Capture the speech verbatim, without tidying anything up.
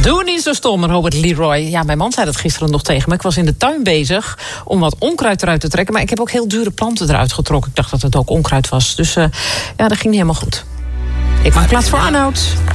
Doe niet zo stom, Robert Leroy. Ja, mijn man zei dat gisteren nog tegen me. Ik was in de tuin bezig om wat onkruid eruit te trekken. Maar ik heb ook heel dure planten eruit getrokken. Ik dacht dat het ook onkruid was. Dus uh, ja, dat ging niet helemaal goed. Ik maak plaats voor Arnoud.